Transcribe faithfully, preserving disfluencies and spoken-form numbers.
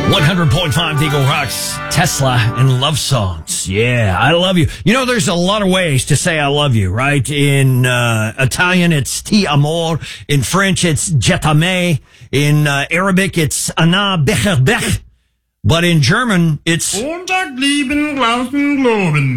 one hundred point five Eagle Rocks, Tesla and love songs. Yeah, I love you. You know, there's a lot of ways to say I love you, right? In uh, Italian, it's ti amor. In French, it's je t'aime. In uh, Arabic, it's ana becher bech. But in German, it's